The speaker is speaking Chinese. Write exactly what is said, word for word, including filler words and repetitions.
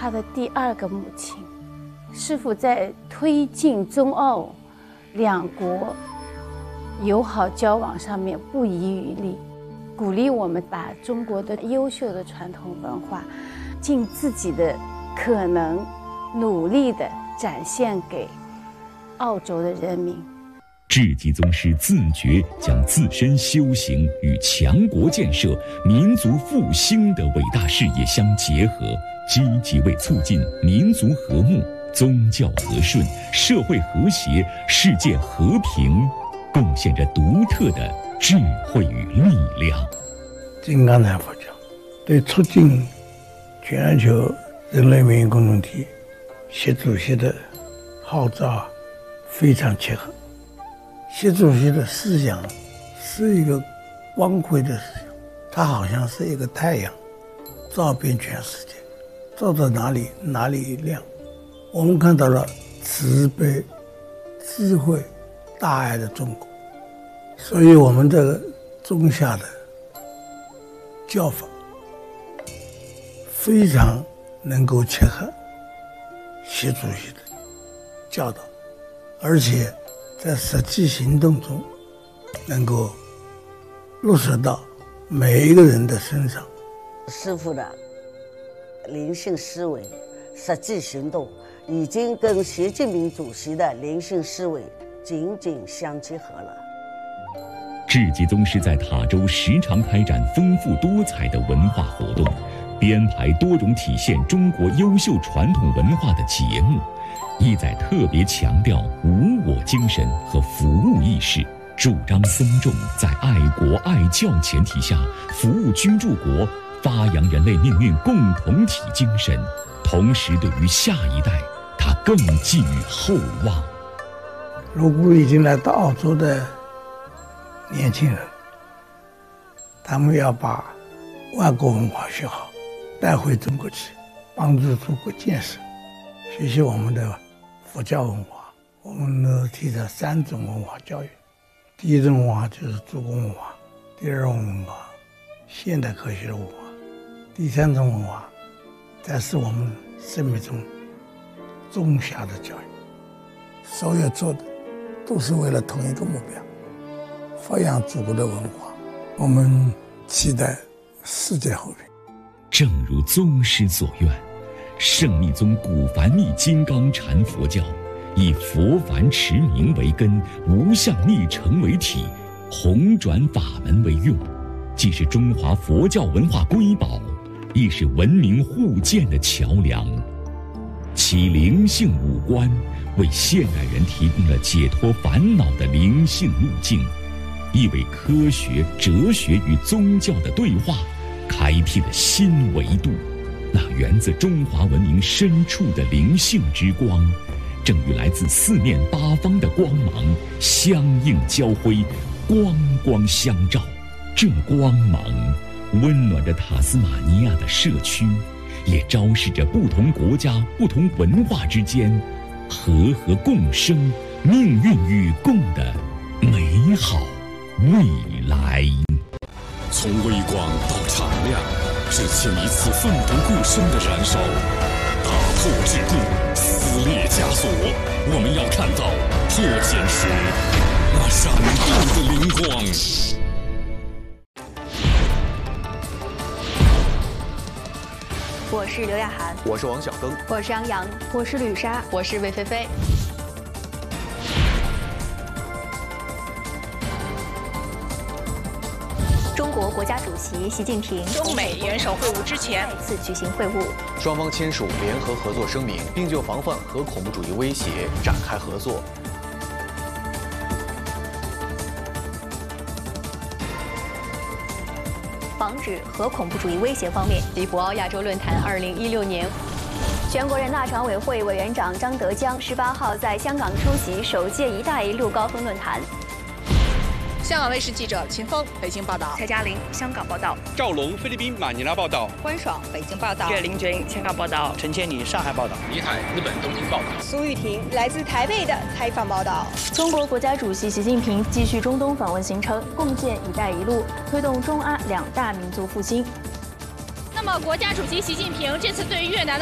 他的第二个母亲。师父在推进中澳两国友好交往上面不遗余力，鼓励我们把中国的优秀的传统文化尽自己的可能努力地展现给澳洲的人民。 智济宗师自觉将自身修行与强国建设、民族复兴的伟大事业相结合，积极为促进民族和睦、宗教和顺、社会和谐、世界和平贡献着独特的智慧与力量。 金刚禅佛教对促进全球人类命运共同体习主席的号召非常切合。习主席的思想是一个光辉的思想，他好像是一个太阳，照遍全世界，照到哪里哪里亮。我们看到了慈悲、智慧、大爱的中国，所以我们这个中下的教法非常能够切合习主席的教导，而且在实际行动中能够落实到每一个人的身上。 师父的灵性思维、实际行动已经跟习近平主席的灵性思维紧紧相结合了。 智济宗师在塔州时常开展丰富多彩的文化活动，编排多种体现中国优秀传统文化的节目，意在特别强调无我精神和服务意识，主张僧众在爱国爱教前提下服务居住国，发扬人类命运共同体精神，同时对于下一代他更寄予厚望。 如果已经来到澳洲的年轻人，他们要把外国文化学好，带回中国去，帮助中国建设，学习我们的佛教文化。我们呢提倡三种文化教育，第一种文化就是祖国文化，第二种文化现代科学的文化，第三种文化才是我们生命中中下的教育。所有做的都是为了同一个目标，发扬祖国的文化。我们期待世界和平。 正如宗师所愿，圣密宗古梵密金刚禅佛教以佛梵持名为根，无相密乘为体，弘转法门为用，既是中华佛教文化瑰宝，亦是文明互鉴的桥梁。其灵性五观为现代人提供了解脱烦恼的灵性路径，亦为科学、哲学与宗教的对话开辟了新维度。那源自中华文明深处的灵性之光，正与来自四面八方的光芒相映交辉，光光相照。这光芒温暖着塔斯马尼亚的社区，也昭示着不同国家、不同文化之间和和共生、命运与共的美好未来。 从微光到敞亮，是千一次奋不顾身的燃烧，打破桎梏，撕裂枷锁。我们要看到破茧时那闪动的灵光。 我是刘亚涵， 我是王小登， 我是杨洋， 我是吕莎， 我是魏菲菲。 中国国家主席习近平中美元首会晤之前再次举行会晤， 双方签署联合合作声明，并就防范核恐怖主义威胁展开合作。 防止核恐怖主义威胁方面， 吉博鳌亚洲论坛二零一六年， 全国人大常委会委员长张德江十八号在香港出席首届“一带一路”高峰论坛。 香港卫视记者秦峰北京报道， 蔡嘉玲香港报道， 赵龙菲律宾马尼拉报道， 关爽北京报道， 岳林军香港报道， 陈千里上海报道， 李海日本东京报道， 苏玉婷来自台北的采访报道。 中国国家主席习近平继续中东访问行程，共建“一带一路”，推动中阿两大民族复兴。 那么，国家主席习近平这次对越南的